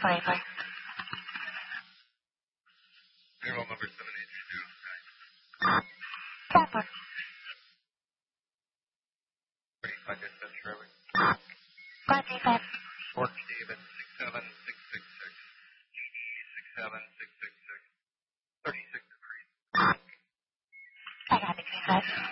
forever. Payroll number 7832. Proper. 35 distance, Shirley. 135. Fort Stephen, 67666. 67666. 36 degrees. I got it, 35.